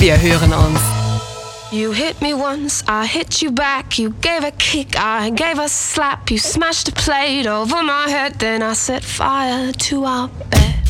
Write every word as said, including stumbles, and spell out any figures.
Wir hören uns. You hit me once, I hit you back. You gave a kick, I gave a slap. You smashed a plate over my head, then I set fire to our bed.